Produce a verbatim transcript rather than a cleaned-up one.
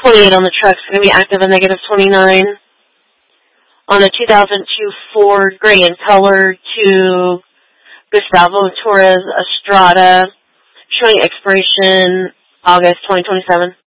twenty-eight on the truck is going to be active and negative twenty-nine. On a two thousand two Ford gray in color to Gustavo Torres Estrada, showing expiration August twenty twenty-seven.